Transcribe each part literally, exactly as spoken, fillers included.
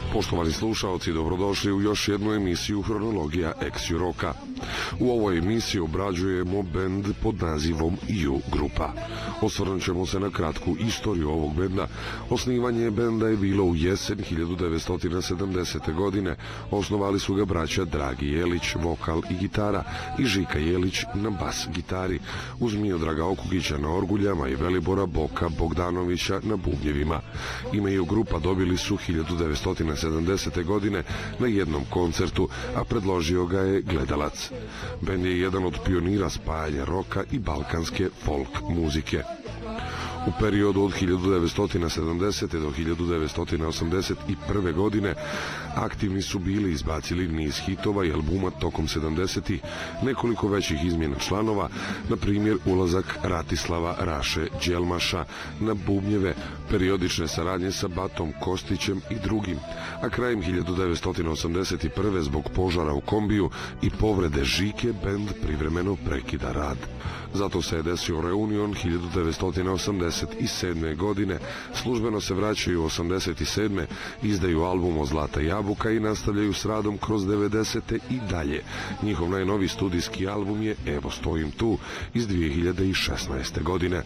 Poštovani slušaoci, dobrodošli u još jednu emisiju Hronologija Ex-Ju Roka. U ovoj emisiji obrađujemo bend pod nazivom U grupa. Osvrnut ćemo se na kratku istoriju ovog benda. Osnivanje benda je bilo u jesen hiljadu devetsto sedamdesete. godine. Osnovali su ga braća Dragi Jelić, vokal i gitara, i Žika Jelić na bas gitari, uz Miodraga Okugića na orguljama i Velibora Boka Bogdanovića na bubnjevima. Ime U grupa dobili su hiljadu devetsto sedamdesete. godine na jednom koncertu, a predložio ga je Gledalac. Bend je jedan od pionira spajanja roka i balkanske folk muzike. U periodu od hiljadu devetsto sedamdesete. do hiljadu devetsto osamdeset prve. godine aktivni su bili, izbacili niz hitova i albuma tokom sedamdesetih, nekoliko većih izmjena članova, na primjer ulazak Ratislava Raše Đelmaša na bubnjeve, periodične saradnje sa Batom Kostićem i drugim, a krajem hiljadu devetsto osamdeset prve. zbog požara u kombiju i povrede Žike bend privremeno prekida rad. Zato se je desio reunion hiljadu devetsto osamdeset sedme. godine, službeno se vraćaju u osamdeset sedme. izdaju album O Zlata jabuka i nastavljaju s radom kroz devedesete i dalje. Njihov najnoviji studijski album je Evo stojim tu iz dvije hiljade šesnaeste. godine.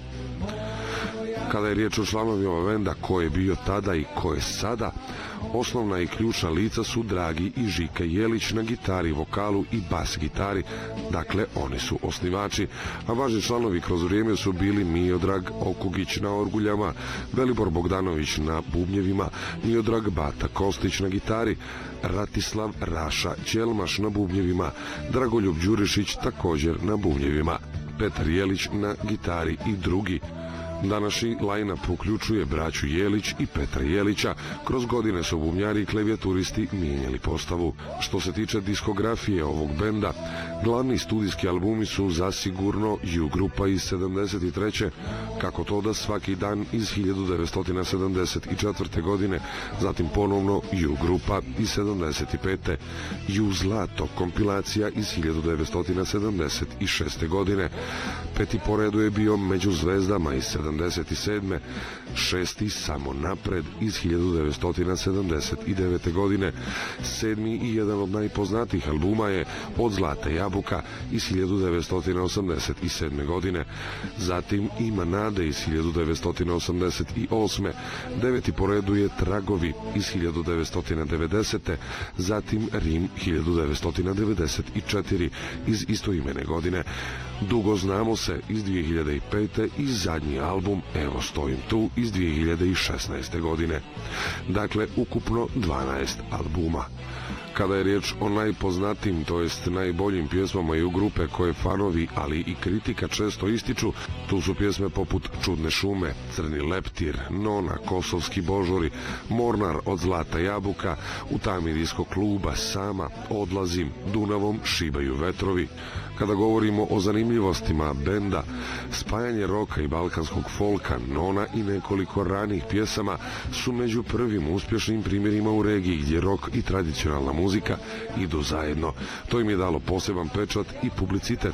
Kada je riječ o članovima benda, ko je bio tada i ko je sada, osnovna i ključna lica su Dragi i Žika Jelić na gitari, vokalu i bas gitari, dakle oni su osnivači, a važni članovi kroz vrijeme su bili Miodrag Okugić na orguljama, Velibor Bogdanović na bubnjevima, Miodrag Bata Kostić na gitari, Ratislav Raša Đelmaš na bubnjevima, Dragoljub Đurišić također na bubnjevima, Petar Jelić na gitari i drugi. Današnji line-up uključuje braću Jelić i Petra Jelića. Kroz godine su bubnjari i klevijaturisti mijenjali postavu. Što se tiče diskografije ovog benda, glavni studijski albumi su zasigurno U grupa iz sedamdeset treće. Kako to da svaki dan iz hiljadu devetsto sedamdeset četvrte. godine, zatim ponovno U grupa iz sedamdeset pete. U Zlato, kompilacija iz hiljadu devetsto sedamdeset šeste. godine. Peti po redu je bio Među zvezdama iz sedamdeset sedme. Šesti Samo napred iz hiljadu devetsto sedamdeset devete. godine. Sedmi i jedan od najpoznatijih albuma je Od Zlata jabuka iz hiljadu devetsto osamdeset sedme. godine. Zatim Ima nade iz hiljadu devetsto osamdeset osme. Deveti po redu je Tragovi iz hiljadu devetsto devedesete. Zatim Rim hiljadu devetsto devedeset četvrte. iz istoimene godine. Dugo znamo se iz dvije hiljade pete. i zadnji album Evo stojim tu iz dvije hiljade šesnaeste. godine. Dakle, ukupno dvanaest albuma. Kada je riječ o najpoznatijim, to jest najboljim pjesmama U grupe koje fanovi, ali i kritika često ističu, tu su pjesme poput Čudne šume, Crni leptir, Nona, Kosovski božori, Mornar, Od Zlata jabuka, U tami disko kluba, Sama, Odlazim, Dunavom šibaju vetrovi. Kada govorimo o zanimljivostima benda, spajanje roka i balkanskog folka, Nona i nekoliko ranih pjesama su među prvim uspješnim primjerima u regiji gdje rok i tradicionalna muzika idu zajedno. To im je dalo poseban pečat i publicitet.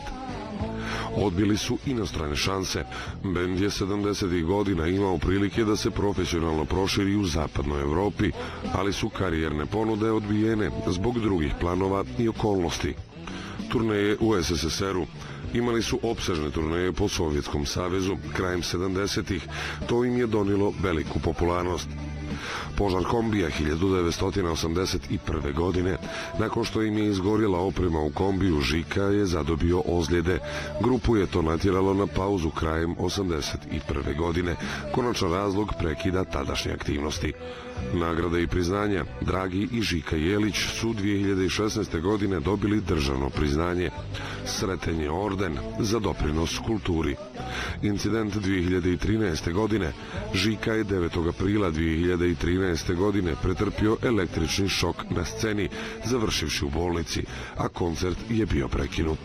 Odbili su inostrane šanse. Bend je sedamdesetih godina imao prilike da se profesionalno proširi u zapadnoj Evropi, ali su karijerne ponude odbijene zbog drugih planova i okolnosti. Turneje u es es es eru. Imali su opsežne turneje po Sovjetskom savezu krajem sedamdesetih. To im je donijelo veliku popularnost. Požar kombija hiljadu devetsto osamdeset prve. godine. Nakon što im je izgorjela oprema u kombiju, Žika je zadobio ozljede. Grupu je to natjeralo na pauzu krajem osamdeset prve. godine. Konačan razlog prekida tadašnje aktivnosti. Nagrade i priznanja. Dragi i Žika Jelić su dvije hiljade šesnaeste. godine dobili državno priznanje. Sreten je orden za doprinos kulturi. Incident dvije hiljade trinaeste. godine. Žika je devetog aprila dvije hiljade trinaeste. godine pretrpio električni šok na sceni, završivši u bolnici, a koncert je bio prekinut.